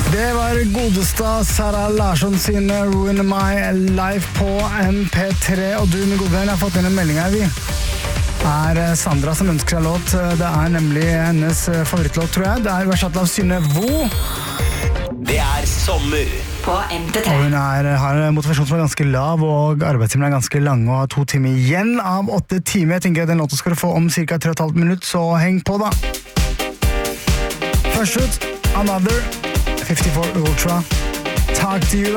Det var godeste Sara Larsson sin Ruin My Life på MP3. Og du, min gode venn, har fått inn en melding her, vi. Sandra som ønsker seg låt. Det nemlig hennes favorittlåt, tror jeg. Det versatt av Synne Vo. Det sommer på MT3. Og hun har en motivasjon som ganske lav, og arbeidstimen ganske lang, og har 2 timer igjen av 8 timer. Jeg tenker at den låten skal du få om cirka 3,5 minutter, så heng på da. Først ut, Another 54 Ultra. Talk to you.